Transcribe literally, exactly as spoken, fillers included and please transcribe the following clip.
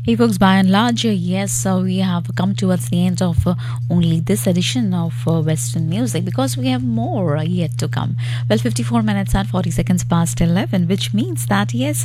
Hey folks, by and large, uh, yes, so we have come towards the end of uh, only this edition of uh, Western music because we have more uh, yet to come. Well, fifty-four minutes and forty seconds past eleven, which means that yes,